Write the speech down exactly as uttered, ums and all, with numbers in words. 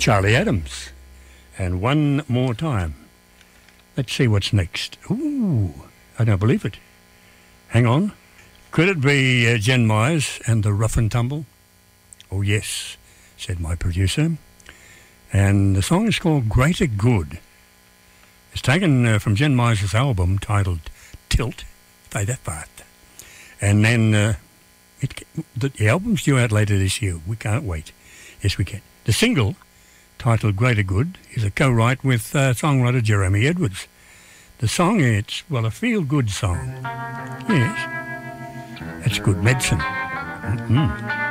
Charlie Adams. And one more time. Let's see what's next. Ooh, I don't believe it. Hang on. Could it be uh, Jen Myers and the Rough and Tumble? Oh, yes, said my producer. And the song is called Greater Good. It's taken uh, from Jen Myers' album titled Tilt, Stay That Fast. And then uh, it, the, the album's due out later this year. We can't wait. Yes, we can. The single, titled Greater Good, is a co-write with uh, songwriter Jeremy Edwards. The song, it's, well, a feel-good song. Yes, it's good medicine. Mm-hmm.